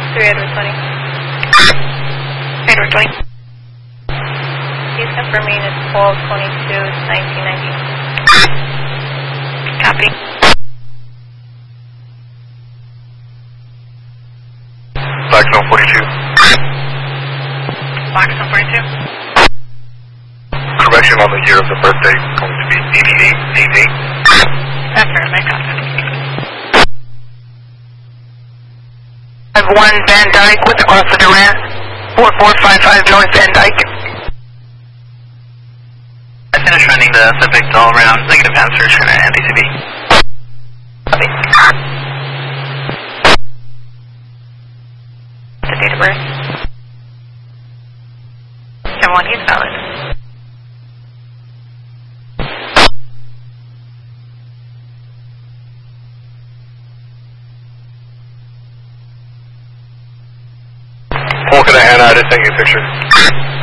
3 Edward 20. Edward 20. He's confirming it's 12/22, 1990. Copy. Blackstone 42. Blackstone 42. Correction on the year of the birthday, going to be 8888. Affirmative, copy. 51 Van Dyke with across the Durant. 4455 North Van Dyke. I finished running the subject all around. Negative answers for an NTCV. Copy. The date of birth. 71, he's valid. Walking to Hannah, I just sent you a picture.